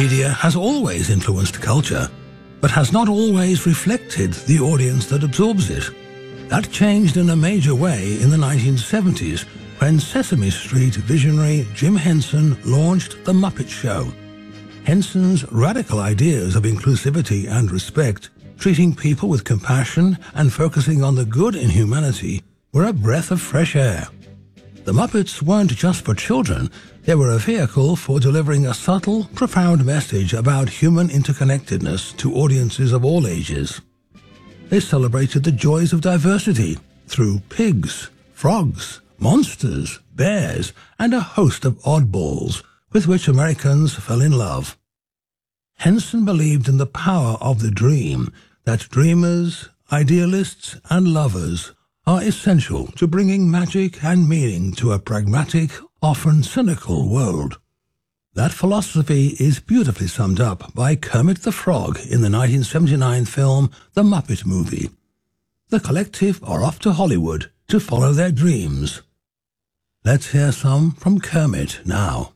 Media has always influenced culture, but has not always reflected the audience that absorbs it. That changed in a major way in the 1970s when Sesame Street visionary Jim Henson launched The Muppet Show. Henson's radical ideas of inclusivity and respect, treating people with compassion and focusing on the good in humanity, were a breath of fresh air. The Muppets weren't just for children, they were a vehicle for delivering a subtle, profound message about human interconnectedness to audiences of all ages. They celebrated the joys of diversity through pigs, frogs, monsters, bears, and a host of oddballs with which Americans fell in love. Henson believed in the power of the dream, that dreamers, idealists, and lovers are essential to bringing magic and meaning to a pragmatic, often cynical world. That philosophy is beautifully summed up by Kermit the Frog in the 1979 film The Muppet Movie. The collective are off to Hollywood to follow their dreams. Let's hear some from Kermit now.